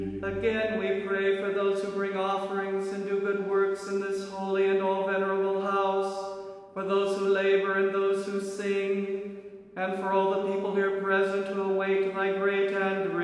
Again we pray for those who bring offerings and do good works in this holy and all venerable house, for those who labor and those who sing, and for all the people here present who await thy great and